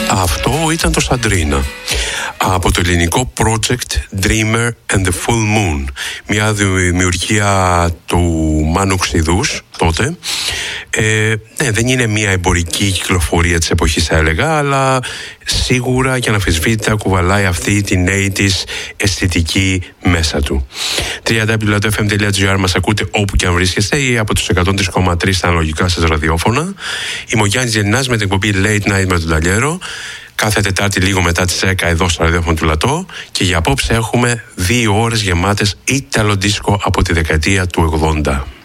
Αυτό ήταν το Σαντρίνα από το ελληνικό project Dreamer and the Full Moon, μια δημιουργία του Μάνου Ξηδούς τότε. Ναι, δεν είναι μια εμπορική κυκλοφορία της εποχής, θα έλεγα, αλλά σίγουρα και αναμφισβήτητα κουβαλάει αυτή την 80's αισθητική μέσα του. www.fm.gr μας ακούτε όπου και αν βρίσκεστε ή από τους 103,3 στα αναλογικά σας ραδιόφωνα. Είμαι ο Γιάννης Γεννάς με την εκπομπή Late Night με τον Ταλιέρο. Κάθε Τετάρτη λίγο μετά τις 10 εδώ στο ραδιόφωνο του Λατό, και για απόψε έχουμε 2 ώρες γεμάτες Ιταλο Disco από τη δεκαετία του 80.